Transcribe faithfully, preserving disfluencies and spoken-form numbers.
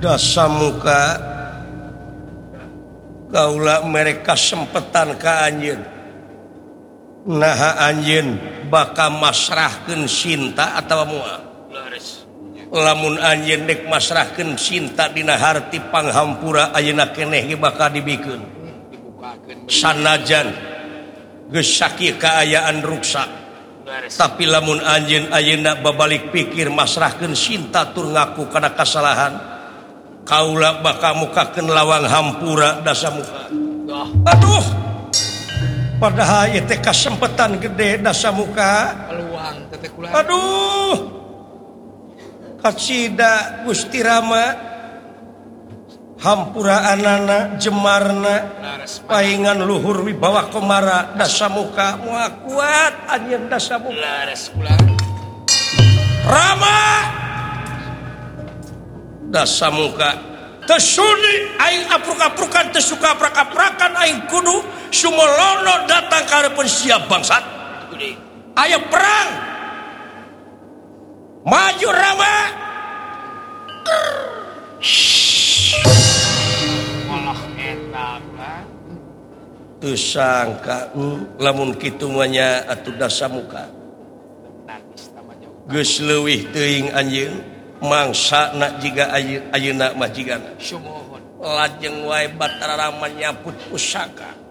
dasa muka kaula mereka sempetan ka anjeun naha anjeun bakal masrahkeun cinta atawa moal lamun anjeun dek masrahkeun cinta dina harti panghampura ayeuna keneh ge bakal dibikeun sanajan geus sakieu kaayaan ruksa tapi lamun anjeun ayeuna babalik pikir masrahkeun cinta tur ngaku kana kasalahan kaula bakal mukakeun lawang hampura dasa muka. Aduh, padahal ieu teh kasempetan gede dasa muka. Peluang teh kula. Aduh, kacida Gusti Rama hampura anana jemarna paingan luhur wibawa komara dasa muka moal kuat anjeun dasa muka. Laras kula. Rama dasa muka tesuni aing apruk-aprukan tesuka aprak-aprakan aing kudu sumolono datang ka harapan siap bangsat aya perang maju Rama Allah eta teu sangka hmm, lamun kitu nya atuh dasa muka geus leuwih teuing anjeun mangsa nak jiga ayeuna mah jigana syumohon lajeng wae Batara Rama nyaput pusaka